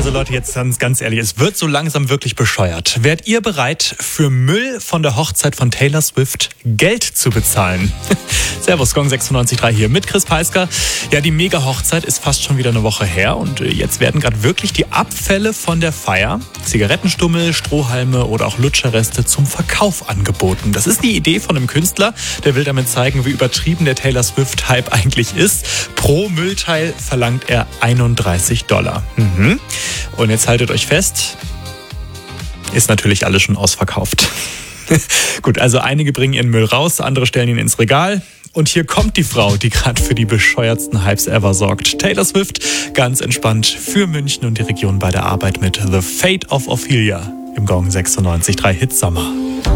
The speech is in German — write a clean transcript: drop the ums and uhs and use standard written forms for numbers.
Also Leute, jetzt ganz ehrlich, es wird so langsam wirklich bescheuert. Wärt ihr bereit, für Müll von der Hochzeit von Taylor Swift Geld zu bezahlen? Servus, Gong 96.3 hier mit Chris Peisker. Ja, die Mega-Hochzeit ist fast schon wieder eine Woche her und jetzt werden gerade wirklich die Abfälle von der Feier, Zigarettenstummel, Strohhalme oder auch Lutscherreste zum Verkauf angeboten. Das ist die Idee von einem Künstler, der will damit zeigen, wie übertrieben der Taylor Swift-Hype eigentlich ist. Pro Müllteil verlangt er $31. Und jetzt haltet euch fest, ist natürlich alles schon ausverkauft. Gut, also einige bringen ihren Müll raus, andere stellen ihn ins Regal. Und hier kommt die Frau, die gerade für die bescheuertsten Hypes ever sorgt. Taylor Swift, ganz entspannt für München und die Region bei der Arbeit mit The Fate of Ophelia im Gong 96.3 Hit Sommer.